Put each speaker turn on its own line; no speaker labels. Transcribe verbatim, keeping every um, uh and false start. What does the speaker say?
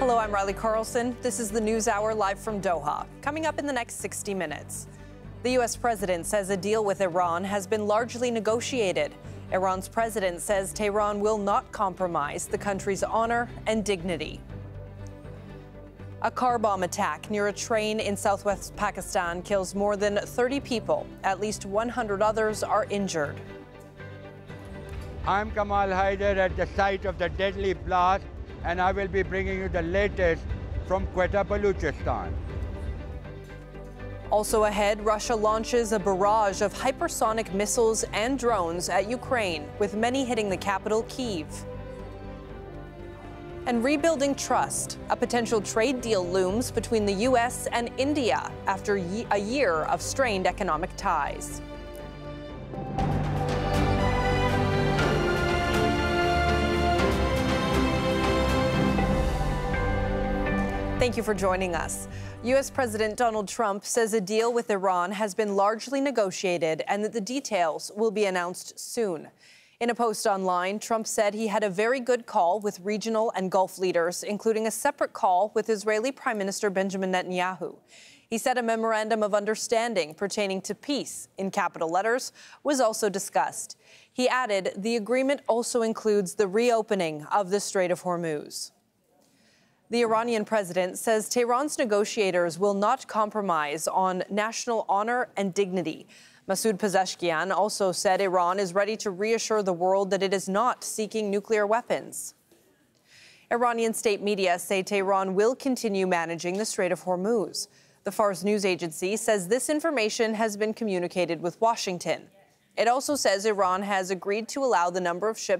Hello, I'm Riley Carlson. This is the News Hour live from Doha. Coming up in the next sixty minutes. The U S president says a deal with Iran has been largely negotiated. Iran's president says Tehran will not compromise the country's honor and dignity. A car bomb attack near a train in southwest Pakistan kills more than thirty people. At least one hundred others are injured.
I'm Kamal Haider at the site of the deadly blast, and I will be bringing you the latest from Quetta, Balochistan.
Also ahead, Russia launches a barrage of hypersonic missiles and drones at Ukraine, with many hitting the capital, Kyiv. And rebuilding trust. A potential trade deal looms between the U S and India after a year of strained economic ties. Thank you for joining us. U S President Donald Trump says a deal with Iran has been largely negotiated and that the details will be announced soon. In a post online, Trump said he had a very good call with regional and Gulf leaders, including a separate call with Israeli Prime Minister Benjamin Netanyahu. He said a memorandum of understanding pertaining to peace, in capital letters, was also discussed. He added the agreement also includes the reopening of the Strait of Hormuz. The Iranian president says Tehran's negotiators will not compromise on national honor and dignity. Masoud Pezeshkian also said Iran is ready to reassure the world that it is not seeking nuclear weapons. Iranian state media say Tehran will continue managing the Strait of Hormuz. The Fars news agency says this information has been communicated with Washington. It also says Iran has agreed to allow the number of ships